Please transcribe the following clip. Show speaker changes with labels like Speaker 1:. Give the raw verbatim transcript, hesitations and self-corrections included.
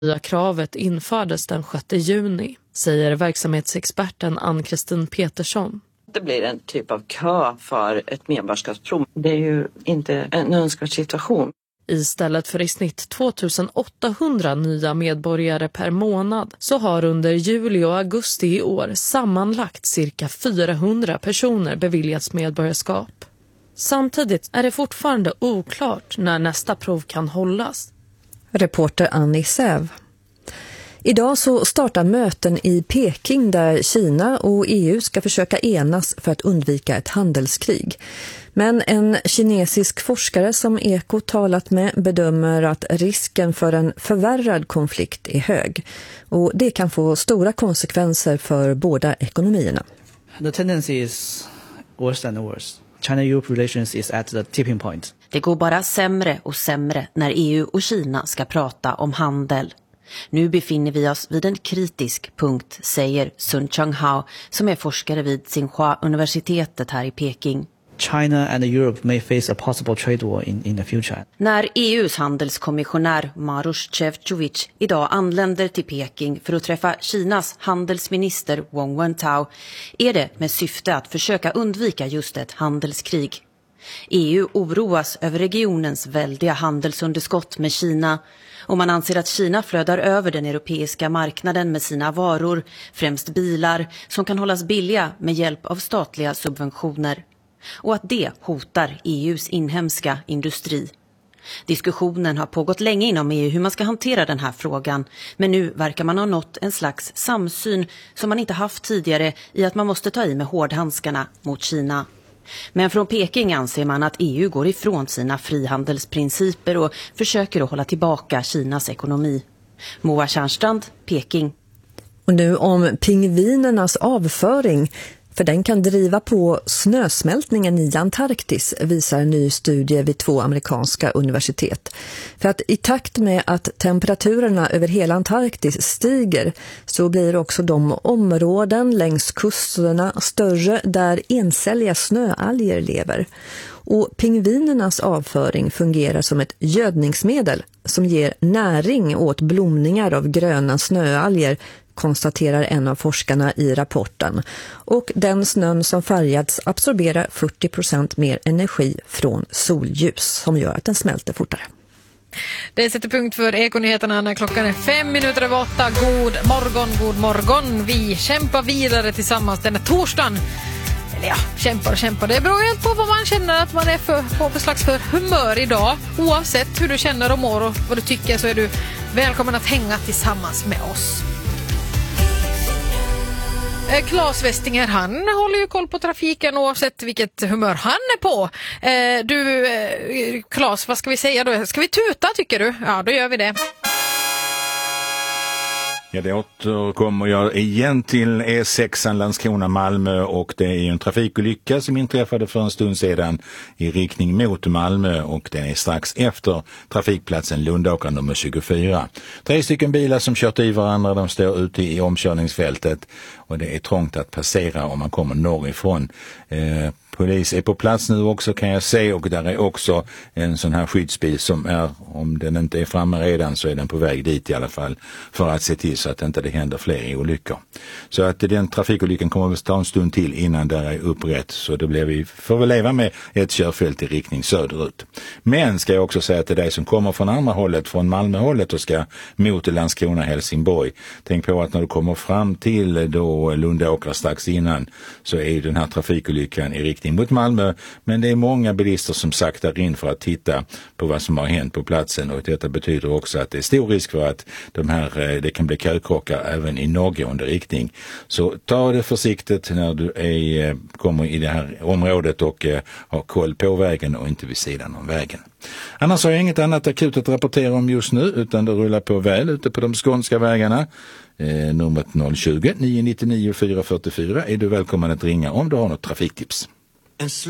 Speaker 1: nya kravet infördes den sjätte juni, säger verksamhetsexperten Ann-Kristin Petersson.
Speaker 2: Det blir en typ av kö för ett medborgarskapsprov. Det är ju inte en önskvärd situation.
Speaker 1: Istället för i snitt tvåtusenåttahundra nya medborgare per månad så har under juli och augusti i år sammanlagt cirka fyrahundra personer beviljats medborgarskap. Samtidigt är det fortfarande oklart när nästa prov kan hållas.
Speaker 3: Reporter Annie Säv. Idag så startar möten i Peking där Kina och E U ska försöka enas för att undvika ett handelskrig. Men en kinesisk forskare som Eko talat med bedömer att risken för en förvärrad konflikt är hög. Och det kan få stora konsekvenser för båda ekonomierna.
Speaker 4: The tendency is worse and worse. China-E U relations is at the tipping point.
Speaker 5: Det går bara sämre och sämre när E U och Kina ska prata om handel. Nu befinner vi oss vid en kritisk punkt, säger Sun Chang-hao som är forskare vid Tsinghua-universitetet här i Peking.
Speaker 4: China and Europe may face a possible trade war in, in the future.
Speaker 5: När E U:s handelskommissionär Maroš Šefčovič idag anländer till Peking för att träffa Kinas handelsminister Wang Wentao är det med syfte att försöka undvika just ett handelskrig. E U oroas över regionens väldiga handelsunderskott med Kina och man anser att Kina flödar över den europeiska marknaden med sina varor, främst bilar, som kan hållas billiga med hjälp av statliga subventioner. Och att det hotar E U:s inhemska industri. Diskussionen har pågått länge inom E U hur man ska hantera den här frågan, men nu verkar man ha nått en slags samsyn som man inte haft tidigare i att man måste ta i med hårdhandskarna mot Kina. Men från Peking anser man att E U går ifrån sina frihandelsprinciper och försöker att hålla tillbaka Kinas ekonomi. Moa Tjärnstrand, Peking.
Speaker 3: Och nu om pingvinernas avföring. För den kan driva på snösmältningen i Antarktis, visar en ny studie vid två amerikanska universitet. För att i takt med att temperaturerna över hela Antarktis stiger så blir också de områden längs kusterna större där encelliga snöalger lever. Och pingvinernas avföring fungerar som ett gödningsmedel som ger näring åt blomningar av gröna snöalger, konstaterar en av forskarna i rapporten. Och den snön som färgats absorberar fyrtio procent mer energi från solljus som gör att den smälter fortare.
Speaker 6: Det sätter punkt för Ekonyheterna när klockan är fem minuter över åtta. God morgon, god morgon. Vi kämpar vidare tillsammans den här torsdagen. Eller ja, kämpar och kämpar. Det beror helt på vad man känner att man är för, på för slags för humör idag. Oavsett hur du känner och mår och vad du tycker så är du välkommen att hänga tillsammans med oss. Claes Westinger, han håller ju koll på trafiken oavsett vilket humör han är på. Eh, du, eh, Claes, vad ska vi säga då? Ska vi tuta tycker du? Ja, då gör vi det.
Speaker 7: Ja, det återkommer jag igen till E sex Landskrona-Malmö och det är en trafikolycka som inträffade för en stund sedan i riktning mot Malmö och den är strax efter trafikplatsen Lundåkran nummer tjugofyra. Tre stycken bilar som kört i varandra, de står ute i omkörningsfältet och det är trångt att passera om man kommer norrifrån. Eh, Polis är på plats nu också kan jag se och där är också en sån här skyddsbil som är, om den inte är framme redan så är den på väg dit i alla fall för att se till så att inte det händer fler olyckor. Så att den trafikolyckan kommer att ta en stund till innan det är upprätt så då blir vi, får vi leva med ett körfält i riktning söderut. Men ska jag också säga till dig som kommer från andra hållet, från Malmöhållet och ska mot Landskrona Helsingborg. Tänk på att när du kommer fram till då Lundåkra strax innan så är den här trafikolyckan i riktning mot Malmö, men det är många bilister som saktar in för att titta på vad som har hänt på platsen och detta betyder också att det är stor risk för att de här, det kan bli kökrockar även i norrgående riktning. Så ta det försiktigt när du är, kommer i det här området och eh, har koll på vägen och inte vid sidan om vägen. Annars har jag inget annat akut att rapportera om just nu utan det rullar på väl ute på de skånska vägarna. Eh, numret noll tjugo, nio nio nio, fyra fyra fyra är du välkommen att ringa om du har något trafiktips.